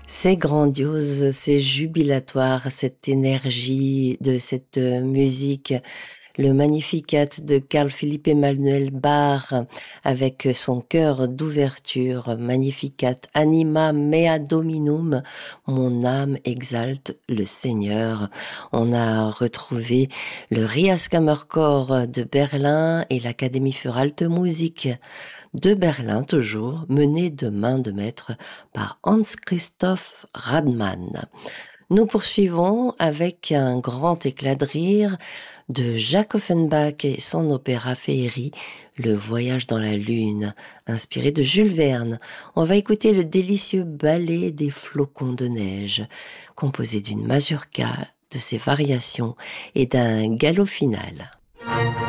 C'est grandiose, c'est jubilatoire, cette énergie de cette musique, le Magnificat de Carl Philipp Emanuel Bach avec son chœur d'ouverture, Magnificat anima mea dominum, mon âme exalte le Seigneur. On a retrouvé le Riaskammerchor de Berlin et l'Académie für Alte Musik de Berlin toujours, mené de main de maître par Hans-Christoph Radmann. Nous poursuivons avec un grand éclat de rire de Jacques Offenbach et son opéra féerie, Le Voyage dans la Lune, inspiré de Jules Verne. On va écouter le délicieux ballet des flocons de neige, composé d'une mazurka, de ses variations et d'un galop final.